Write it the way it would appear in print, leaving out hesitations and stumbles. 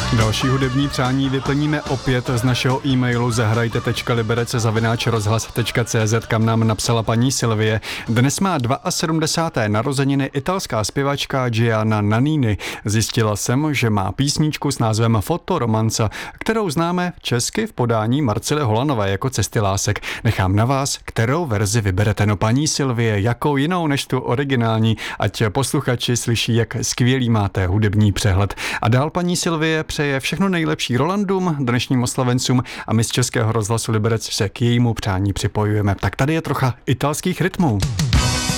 Další hudební přání vyplníme opět z našeho e-mailu zahrajte.liberec@rozhlas.cz, kam nám napsala paní Silvie. Dnes má 72. narozeniny italská zpěvačka Gianna Nannini. Zjistila jsem, že má písničku s názvem Fotoromanca, kterou známe česky v podání Marcely Holanové jako Cesty lásek. Nechám na vás, kterou verzi vyberete. No paní Silvie, jakou jinou než tu originální, ať posluchači slyší, jak skvělý máte hudební přehled. A dál paní Silvie přeje všechno nejlepší Rolandům, dnešním oslavencům, a my z Českého rozhlasu Liberec se k jejímu přání připojujeme. Tak tady je trocha italských rytmů.